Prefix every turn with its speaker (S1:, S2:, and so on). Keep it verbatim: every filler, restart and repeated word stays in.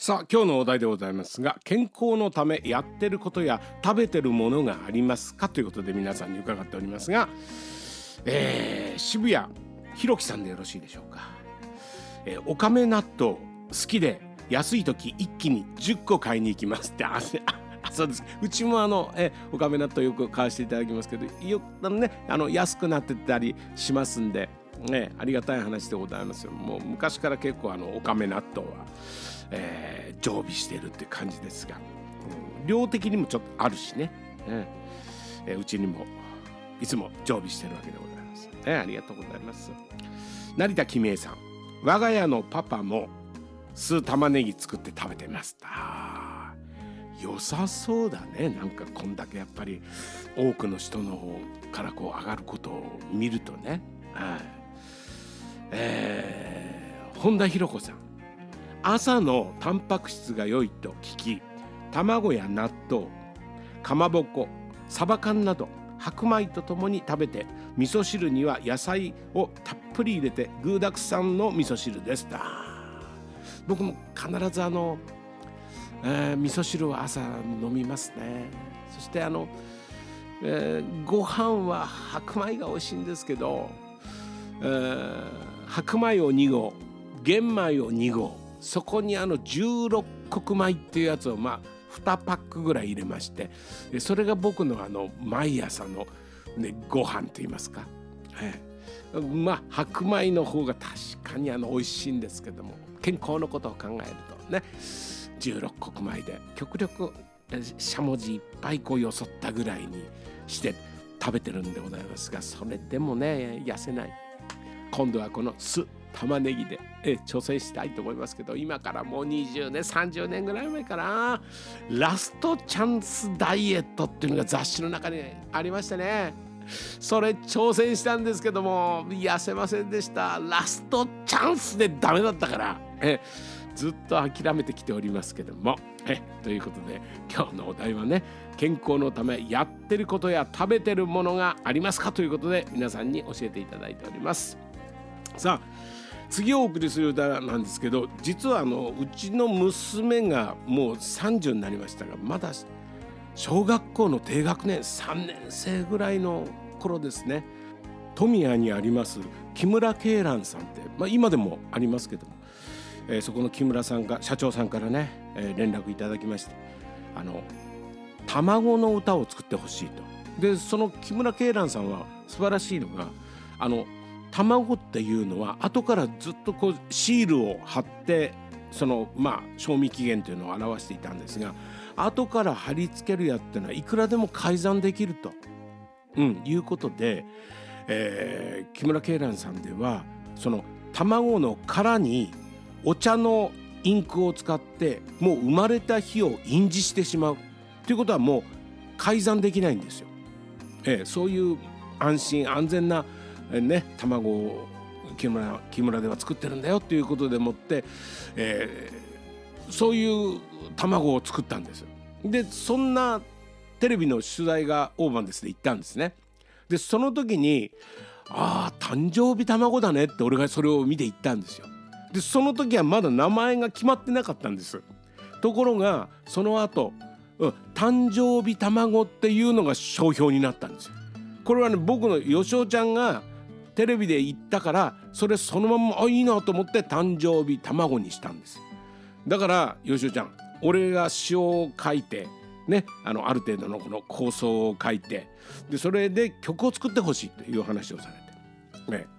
S1: さあ今日のお題でございますが、健康のためやってることや食べてるものがありますかということで皆さんに伺っておりますが、えー、渋谷ひろきさんでよろしいでしょうか。えー、おかめ納豆好きで安い時一気にじゅっこ買いに行きますってああそうです。うちもあのえおかめ納豆よく買わせていただきますけど、よあのねあの安くなってたりしますんで、ね、ありがたい話でございますよ。もう昔から結構あのおかめ納豆は、えー、常備しているって感じですが、うん、量的にもちょっとあるしね、ねえー、うちにもいつも常備してるわけでございます、ね、ありがとうございます。成田きみえさん、我が家のパパも酢玉ねぎ作って食べてます。あ良さそうだね。なんかこんだけやっぱり多くの人の方からこう上がることを見るとね、はい、えー、本田博子さん、朝のタンパク質が良いと聞き、卵や納豆、かまぼこ、サバ缶など白米とともに食べて、味噌汁には野菜をたっぷり入れて具沢山の味噌汁です。僕も必ずあの、えー、味噌汁を朝飲みますね。そしてあの、えー、ご飯は白米が美味しいんですけど、えー、白米をに合、玄米をに合、そこにあのじゅうろっこく米っていうやつをまあにパックぐらい入れまして、それが僕のあの毎朝の、ね、ご飯と言いますか、ええ、まあ白米の方が確かにあの美味しいんですけども、健康のことを考えるとね、じゅうろっこく米で極力しゃもじいっぱいこうよそったぐらいにして食べてるんでございますが、それでもね痩せない。今度はこの酢玉ねぎでえ挑戦したいと思いますけど、今からもうにじゅうねんさんじゅうねんぐらい前かな、ラストチャンスダイエットっていうのが雑誌の中にありましてね、それ挑戦したんですけども痩せませんでした。ラストチャンスでダメだったからえずっと諦めてきておりますけども、えということで今日のお題はね、健康のためやってることや食べてるものがありますかということで皆さんに教えていただいております。さあ次お送りする歌なんですけど、実はあのうちの娘がもうさんじゅうになりましたが、まだ小学校の低学年さんねん生ぐらいの頃ですね。富谷にあります木村恵蘭さんって、まあ、今でもありますけども、えー、そこの木村さんが社長さんからね、えー、連絡いただきまして、あの卵の歌を作ってほしいと。でその木村恵蘭さんは素晴らしいのが、あの卵っていうのは後からずっとこうシールを貼ってそのまあ賞味期限というのを表していたんですが、後から貼り付けるやってのはいくらでも改ざんできると、うん、いうことで、えー、木村恵蘭さんではその卵の殻にお茶のインクを使ってもう生まれた日を印字してしまうということはもう改ざんできないんですよ。えー、そういう安心安全なね、卵を木村、木村では作ってるんだよということでもって、えー、そういう卵を作ったんです。でそんなテレビの取材がオーバンですで行ったんですね。でその時にああ誕生日卵だねって俺がそれを見て言ったんですよ。でその時はまだ名前が決まってなかったんです。ところがその後、うん、誕生日卵っていうのが商標になったんですよ。これはね、僕のよしおちゃんがテレビで言ったから、それそのままあいいなと思って誕生日卵にしたんです。だからよしおちゃん、俺が詩を書いてね、あのある程度のこの構想を書いて、でそれで曲を作ってほしいという話をされて、ね、